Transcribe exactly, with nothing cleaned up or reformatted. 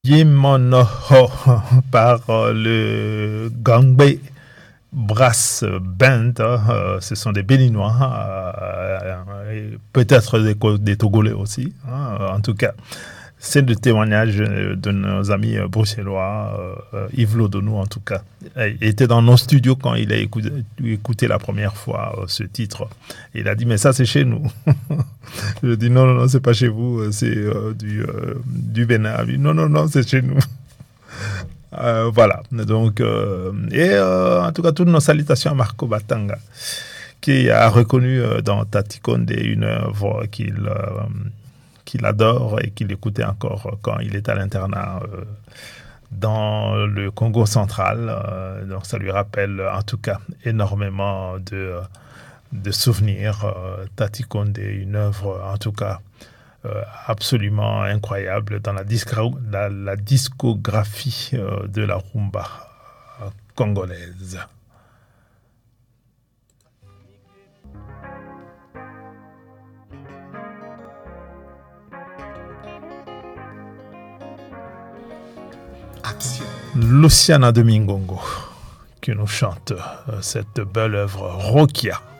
Yimonoho par euh, le Gangbe Brass Band. Euh, ce sont des Béninois, euh, euh, peut-être des, des Togolais aussi. Hein, en tout cas, c'est le témoignage de nos amis bruxellois, euh, Yves Lodonou en tout cas. Il était dans nos studios quand il a écouté, écouté la première fois euh, ce titre. Il a dit, mais ça c'est chez nous. Je dis, non, non, non, c'est pas chez vous, c'est euh, du, euh, du Bénin. Il dit, non, non, non, c'est chez nous. Euh, voilà, donc, euh, et euh, en tout cas, toutes nos salutations à Marco Batanga, qui a reconnu euh, dans Tati Condé une œuvre qu'il... Euh, qu'il adore et qu'il écoutait encore quand il était à l'internat euh, dans le Congo central. Euh, donc ça lui rappelle en tout cas énormément de, de souvenirs. Euh, Tati Condé, une œuvre en tout cas euh, absolument incroyable dans la, disco- la, la discographie euh, de la rumba euh, congolaise. Action. Luciana Domingongo qui nous chante euh, cette belle œuvre Rokia.